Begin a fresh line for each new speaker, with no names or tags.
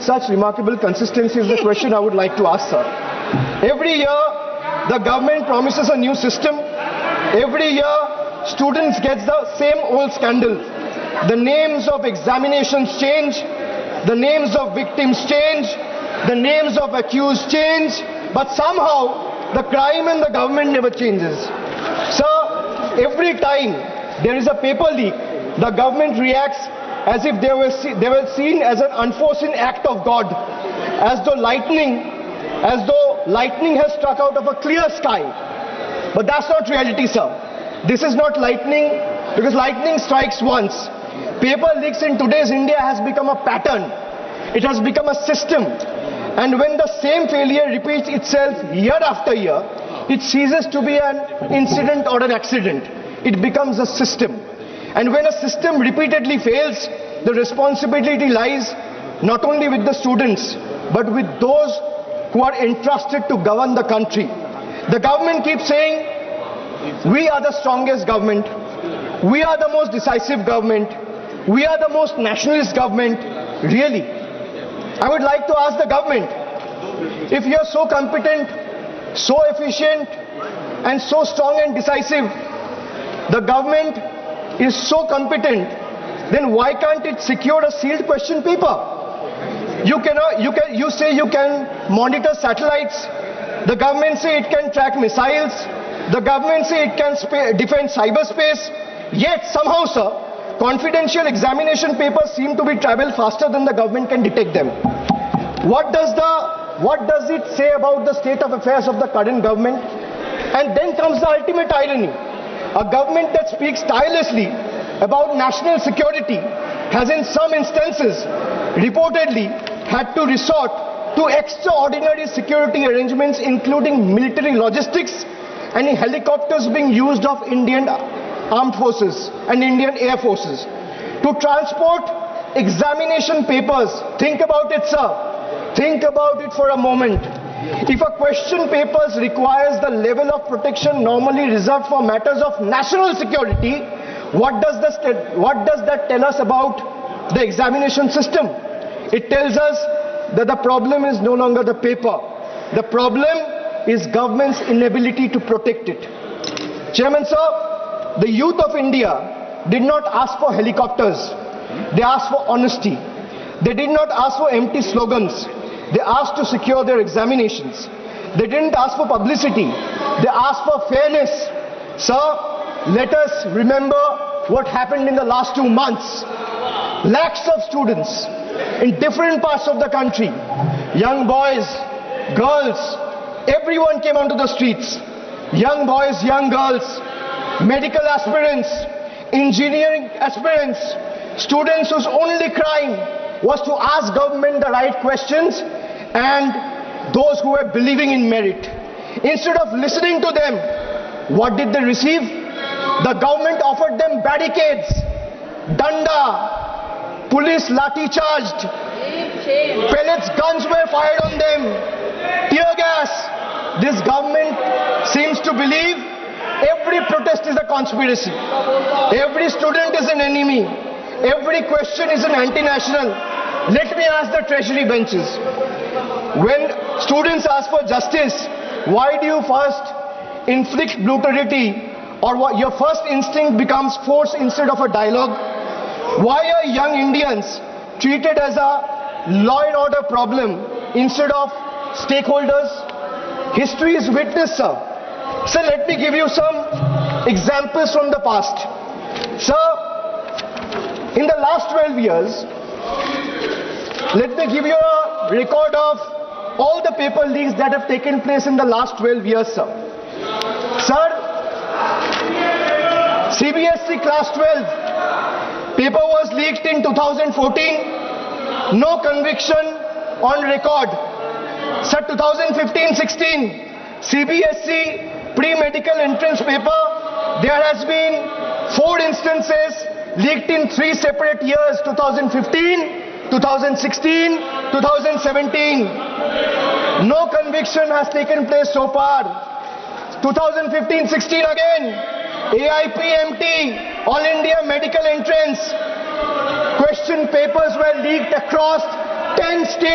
such remarkable consistency is the question I would like to ask, sir. Every year, the government promises a new system. Every year, students get the same old scandal. The names of examinations change, the names of victims change, the names of accused change, but somehow the crime in the government never changes. Sir, every time there is a paper leak, the government reacts as if they were seen as an unforeseen act of God, as though lightning has struck out of a clear sky. But that's not reality, sir. This is not lightning, because lightning strikes once. Paper leaks in today's India has become a pattern. It has become a system. And when the same failure repeats itself year after year, it ceases to be an incident or an accident. It becomes a system. And when a system repeatedly fails, the responsibility lies not only with the students, but with those who are entrusted to govern the country. The government keeps saying, we are the strongest government, we are the most decisive government, we are the most nationalist government. Really? I would like to ask the government, if you are so competent, so efficient, and so strong and decisive, the government is so competent, then why can't it secure a sealed question paper? You say you can monitor satellites, the government say it can track missiles, the government say it can defend cyberspace, yet somehow, sir, confidential examination papers seem to be travel faster than the government can detect them. What does it say about the state of affairs of the current government? And then comes the ultimate irony. A government that speaks tirelessly about national security has in some instances reportedly had to resort to extraordinary security arrangements, including military logistics and helicopters being used of Indian armed forces and Indian air forces to transport examination papers. Think about it, sir. Think about it for a moment. If a question paper requires the level of protection normally reserved for matters of national security, what does that tell us about the examination system? It tells us that the problem is no longer the paper. The problem is government's inability to protect it. Chairman, sir, the youth of India did not ask for helicopters. They asked for honesty. They did not ask for empty slogans. They asked to secure their examinations. They didn't ask for publicity. They asked for fairness. Sir, let us remember what happened in the last 2 months. Lakhs of students in different parts of the country, young boys, girls, everyone came onto the streets. Young boys, young girls, medical aspirants, engineering aspirants, students whose only crime was to ask government the right questions, and those who were believing in merit. Instead of listening to them, what did they receive? The government offered them barricades, danda, police lathi charged, pellets, guns were fired on them, tear gas. This government seems to believe every protest is a conspiracy, every student is an enemy, every question is an anti-national. Let me ask the treasury benches, when students ask for justice, why do you first inflict brutality, or what your first instinct becomes force instead of a dialogue? Why are young Indians treated as a law and order problem instead of stakeholders? History is witness, sir. Sir, let me give you some examples from the past. Sir, in the last 12 years, let me give you a record of all the paper leaks that have taken place in the last 12 years, sir. Sir, CBSE class 12 paper was leaked in 2014, no conviction on record. Sir, 2015-16 CBSE pre-medical entrance paper, there has been 4 instances leaked in 3 separate years, 2015, 2016, 2017. No conviction has taken place so far. 2015-16 again, AIPMT, All India Medical Entrance. Question papers were leaked across 10 states.